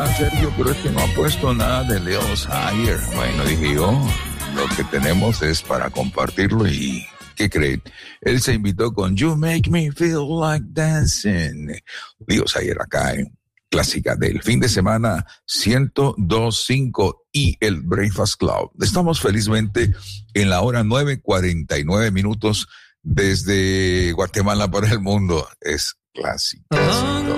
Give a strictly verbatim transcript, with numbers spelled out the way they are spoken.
ah, Sergio, pero es que no ha puesto nada de Lil Sayer. Bueno, dije yo, lo que tenemos es para compartirlo y... ¿Qué creen? Él se invitó con You Make Me Feel Like Dancing. Lil Sayer acá en clásica del fin de semana ciento dos punto cinco y el Breakfast Club. Estamos felizmente en la hora nueve cuarenta y nueve minutos desde Guatemala para el mundo. Es clásica.